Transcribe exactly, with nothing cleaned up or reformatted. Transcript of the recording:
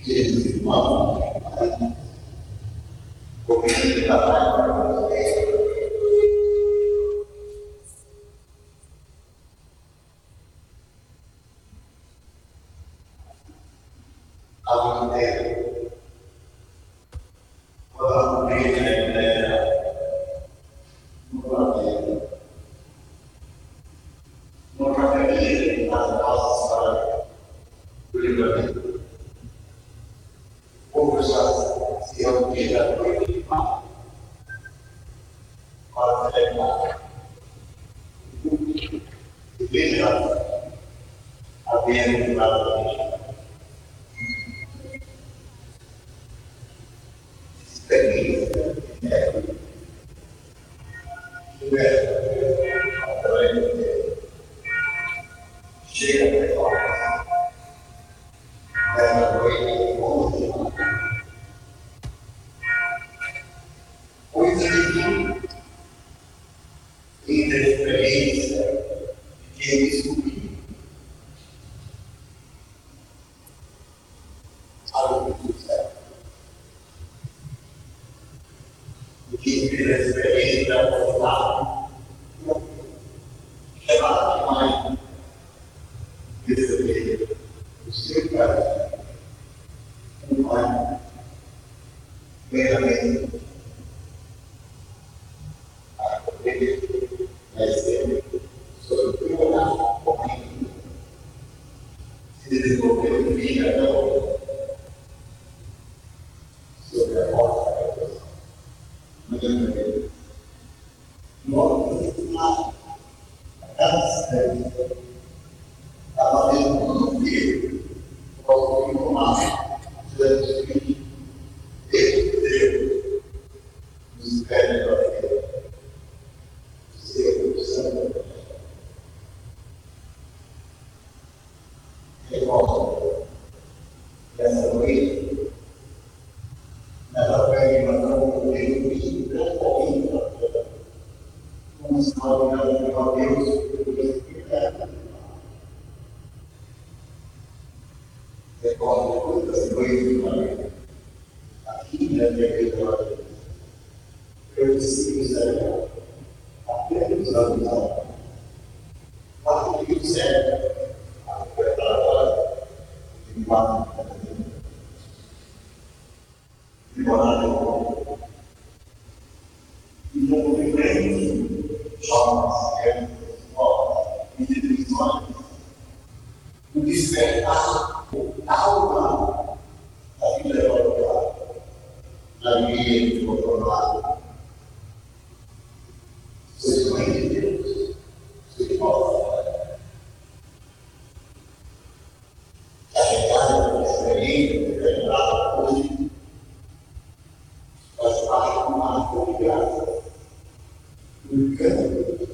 Jesus irmãos, como ele trabalha para vocês, a vida quando a igreja é uma vida, uma vida nas nossas histórias do livramento. Como já se reunira no irmão, para celebrar. Veja a bem-aventurada experiência chega a pessoas nessa noite última, coisa de interferência que ele descobriu algo muito certo. Que pela experiência da chamada de mãe, receber o seu carinho, um pai, meramente, a poder receber sobre o olhar correndo, se desenvolver o dia da outra, sobre a porta da pessoa. Nós ensinamos a cada cidade a fazer tudo o que nós informar Jesus Cristo, Deus, nos pede para ver o seu santo. Recordo essa noite, ela pede para não poder ir para a corrida, como se fala a Deus, recordo quantas noites aqui na minha vida, eu disse miséria, apenas anos, quatro mil séculos, a preparatória de quatro de morar e movimentos, jovens, novas, instituições, o despertar da alma da vida espiritual, na minha do outro lado. Sois mãe de Deus, sois vossa. Carregada pela experiência, revelada hoje, faz parte de uma ação de graça, um canto